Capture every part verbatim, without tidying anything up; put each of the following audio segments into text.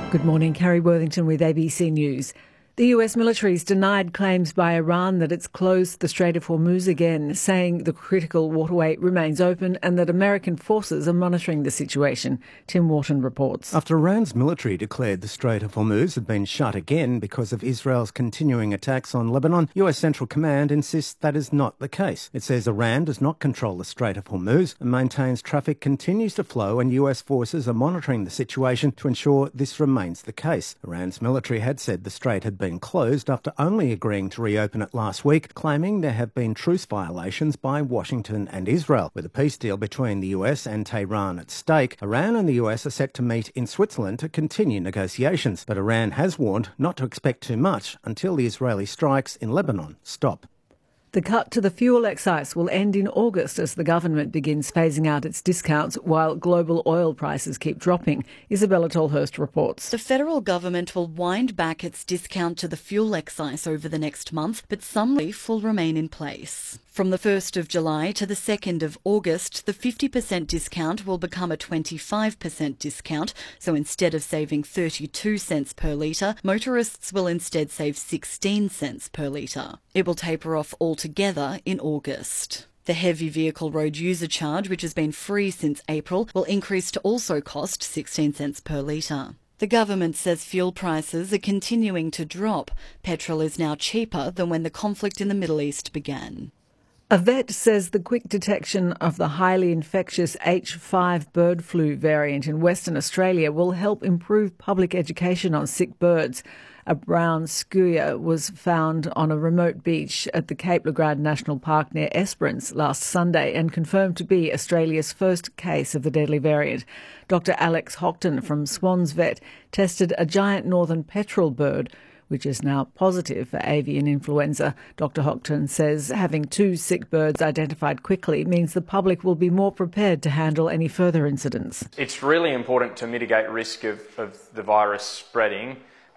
Good morning, Carrie Worthington with A B C News. The U S military's denied claims by Iran that it's closed the Strait of Hormuz again, saying the critical waterway remains open and that American forces are monitoring the situation. Tim Wharton reports. After Iran's military declared the Strait of Hormuz had been shut again because of Israel's continuing attacks on Lebanon, U S Central Command insists that is not the case. It says Iran does not control the Strait of Hormuz and maintains traffic continues to flow, and U S forces are monitoring the situation to ensure this remains the case. Iran's military had said the strait had been closed after only agreeing to reopen it last week, claiming there have been truce violations by Washington and Israel. With a peace deal between the U S and Tehran at stake, Iran and the U S are set to meet in Switzerland to continue negotiations. But Iran has warned not to expect too much until the Israeli strikes in Lebanon stop. The cut to the fuel excise will end in August as the government begins phasing out its discounts while global oil prices keep dropping. Isabella Tolhurst reports. The federal government will wind back its discount to the fuel excise over the next month, but some relief will remain in place. From the first of July to the second of August, the fifty percent discount will become a twenty-five percent discount, so instead of saving thirty-two cents per litre, motorists will instead save sixteen cents per litre. It will taper off altogether in August. The heavy vehicle road user charge, which has been free since April, will increase to also cost sixteen cents per litre. The government says fuel prices are continuing to drop. Petrol is now cheaper than when the conflict in the Middle East began. A vet says the quick detection of the highly infectious H five bird flu variant in Western Australia will help improve public education on sick birds. A brown skua was found on a remote beach at the Cape Le Grand National Park near Esperance last Sunday and confirmed to be Australia's first case of the deadly variant. Doctor Alex Hockton from Swans Vet tested a giant northern petrel bird, which is now positive for avian influenza. Doctor Hockton says having two sick birds identified quickly means the public will be more prepared to handle any further incidents. It's really important to mitigate risk of, of the virus spreading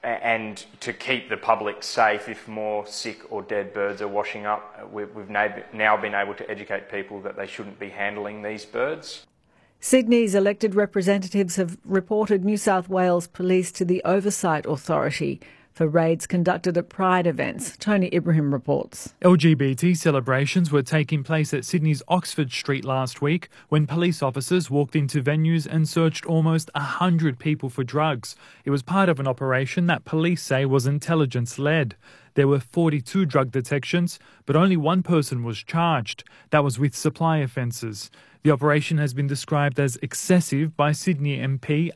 and to keep the public safe if more sick or dead birds are washing up. We've now been able to educate people that they shouldn't be handling these birds. Sydney's elected representatives have reported New South Wales Police to the Oversight Authority for raids conducted at Pride events. Tony Ibrahim reports. L G B T celebrations were taking place at Sydney's Oxford Street last week when police officers walked into venues and searched almost one hundred people for drugs. It was part of an operation that police say was intelligence-led. There were forty-two drug detections, but only one person was charged. That was with supply offences. The operation has been described as excessive by Sydney M P